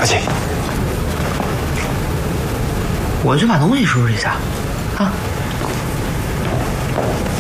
阿锦， 我去把东西收拾一下，啊。